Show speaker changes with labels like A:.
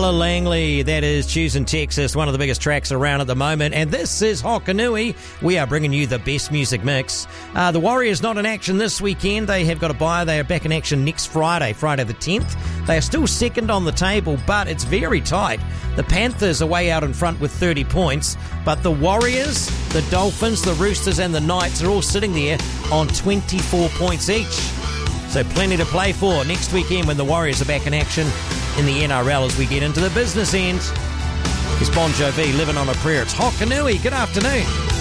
A: Tyler Langley, that is Choosing Texas, one of the biggest tracks around at the moment. And this is Hokanui. We are bringing you the best music mix. The Warriors not in action this weekend. They have got a bye. They are back in action next Friday the 10th. They are still second on the table, but it's very tight. The Panthers are way out in front with 30 points, but the Warriors, the Dolphins, the Roosters and the Knights are all sitting there on 24 points each. So plenty to play for next weekend when the Warriors are back in action in the NRL as we get into the business end. It's Bon Jovi, Living on a Prayer. It's Hokanui. Good afternoon.